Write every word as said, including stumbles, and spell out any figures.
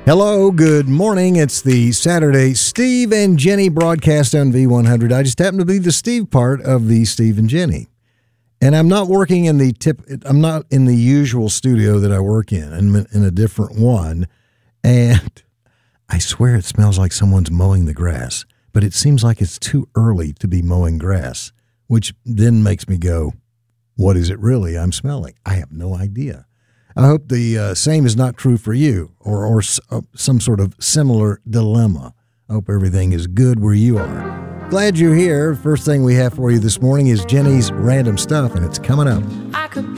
Hello, good morning. It's the Saturday Steve and Jenny broadcast on V one hundred. I just happen to be the Steve part of the Steve and Jenny. And I'm not working in the tip I'm not in the usual studio that I work in. I'm in a different one. And I swear it smells like someone's mowing the grass, but it seems like it's too early to be mowing grass, which then makes me go, what is it really I'm smelling? I have no idea. I hope the uh, same is not true for you or, or uh, some sort of similar dilemma. I hope everything is good where you are. Glad you're here. First thing we have for you this morning is Jenny's Random Stuff, and it's coming up.